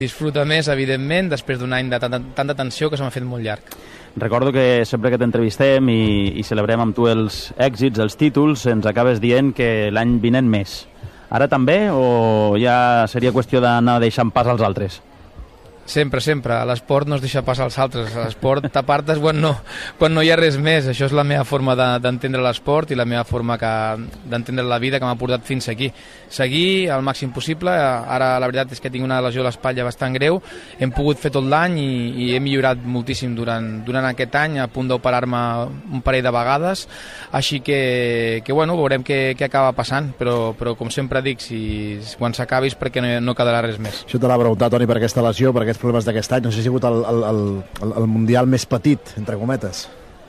Disfruta més, evidentment, després d'un any de tanta tensió que se m'ha fet molt llarg. Recordo que sempre que t'entrevistem i celebrem amb tu els èxits, els títols, ens acabes dient que l'any vinent més. Ara també o ja seria qüestió d'anar deixant pas als altres? Sempre, sempre. A l'esport no es deixa passar als altres. A l'esport t'apartes quan no hi ha res més. Això és la meva forma d'entendre l'esport i la meva forma d'entendre la vida que m'ha portat fins aquí. Seguir al màxim possible. Ara la veritat és que tinc una lesió a l'espatlla bastant greu. Hem pogut fer tot l'any i he millorat moltíssim durant aquest any, a punt d'operar-me un parell de vegades. Així que bueno, veurem què acaba passant. Però com sempre dic, quan s'acabi és perquè no quedarà res més. Això te l'ha preguntat, Toni, per aquesta lesió, per aquests problemes d'aquest any. No sé si ha sigut el Mundial més petit, entre cometes.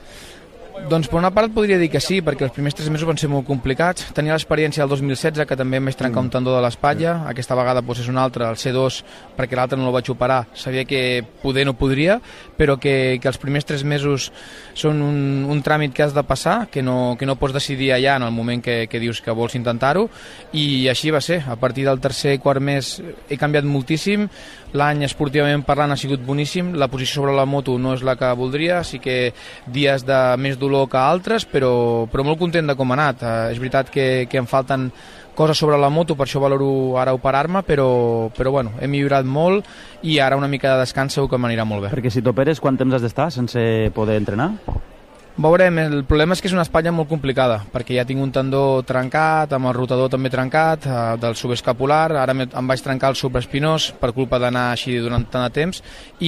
Doncs per una part podria dir que sí, perquè els primers 3 mesos van ser molt complicats. Tenia l'experiència del 2016, que també em vaig trencar un tendó de l'espatlla. Aquesta vegada és un altre, el C2, perquè l'altre no el vaig operar. Sabia que poder no podria, però que els primers 3 mesos són un tràmit que has de passar, que no pots decidir allà en el moment que dius que vols intentar-ho, i així va ser. A partir del tercer quart mes he canviat moltíssim. L'any esportivament parlant ha sigut boníssim. La posició sobre la moto no és la que voldria, sí que dies de més dolor que altres, però molt content de com ha anat. És veritat que em falten coses sobre la moto, per això valoro ara operar-me, però bueno, he millorat molt i ara una mica de descans segur que m'anirà molt bé. Perquè si t'operes, quant temps has d'estar sense poder entrenar? Veurem, el problema és que és una espatlla molt complicada, perquè ja tinc un tendó trencat, amb el rotador també trencat, del subescapular, ara em vaig trencar el supraespinós per culpa d'anar així durant tant de temps,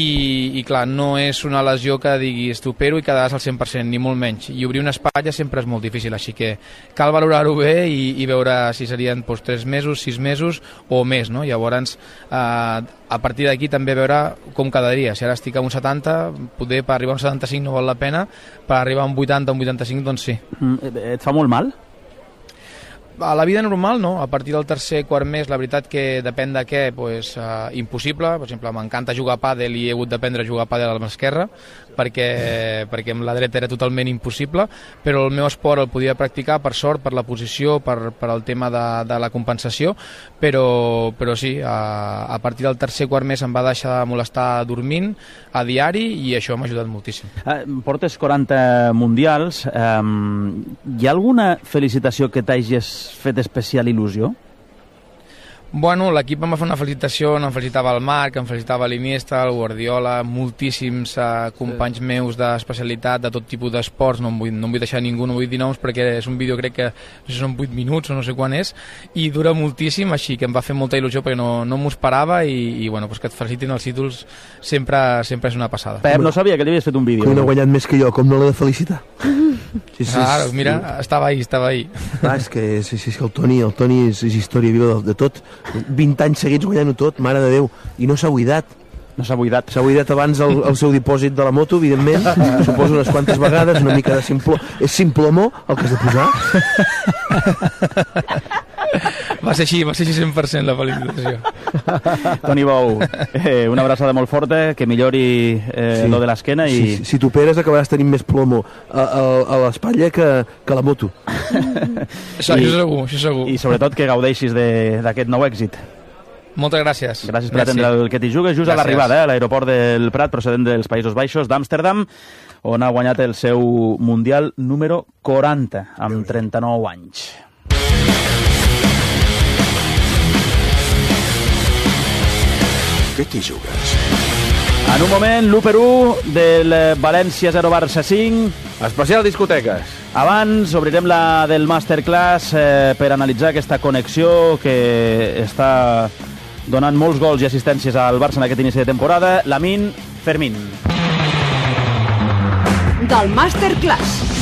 i clar, no és una lesió que diguis t'opero i quedaràs al 100%, ni molt menys, i obrir una espatlla sempre és molt difícil, així que cal valorar-ho bé i veure si serien 3 mesos, 6 mesos o més, no? Llavors, a partir d'aquí també veure com quedaria. Si ara estic a un 70, poder per arribar a un 75 no val la pena, per arribar a un 80, un 85, doncs sí. Et fa molt mal? A la vida normal, no. A partir del tercer quart mes, la veritat que depèn de què, impossible. Per exemple, m'encanta jugar a pàdel i he hagut d'aprendre a jugar a pàdel a la mà esquerra, perquè amb la dreta era totalment impossible, però el meu esport el podia practicar, per sort, per la posició, per el tema de la compensació, però sí, a partir del tercer quart mes em va deixar de molestar dormint a diari i això m'ha ajudat moltíssim. Portes 40 mundials. Hi ha alguna felicitació que t'hagis fet especial il·lusió? Bueno, l'equip em va fer una felicitació, em felicitava el Marc, em felicitava l'Iniesta, el Guardiola, moltíssims companys meus d'especialitat, de tot tipus d'esports, no em vull deixar ningú, no vull dir noms perquè és un vídeo, crec que no sé si són 8 minuts o no sé quan és, i dura moltíssim, així que em va fer molta il·lusió perquè no m'ho esperava i bueno, que et felicitin els títols sempre és una passada. Pep, no sabia que li havies fet un vídeo. Que no ha guanyat més que jo, com no l'he de felicitar? Claro, mira, estava ahí. És que el Toni és història viva de tot. 20 anys seguits guanyant-ho tot, mare de Déu, i no s'ha buidat. S'ha buidat abans el seu dipòsit de la moto, evidentment, suposo unes quantes vegades, una mica de simpló. És simplomó el que has de posar? Va ser així 100% la felicitació. Toni Bou, una abraçada molt forta, que millori lo de l'esquena. Si t'operes acabaràs tenint més plomo a l'espatlla que la moto. Això segur. I sobretot que gaudeixis d'aquest nou èxit. Moltes gràcies. Gràcies per atendre el que t'hi jugues just a l'arribada, a l'aeroport del Prat, procedent dels Països Baixos, d'Amsterdam, on ha guanyat el seu Mundial número 40, amb 39 anys. Què t'hi jugues? En un moment, l'1-1 del València 0 Barça 5. Especial discoteques. Abans obrirem la del Masterclass per analitzar aquesta connexió que està donant molts gols i assistències al Barça en aquest inici de temporada. Lamine Fermín. Del Masterclass.